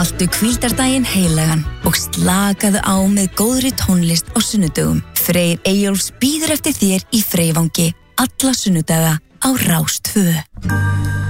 Haltu hvíldardaginn heilagan og slakaðu á með góðri tónlist á sunnudögum. Freyr Eyjólfs bíður eftir þér í Freyvangi alla sunnudaga á Rás 2.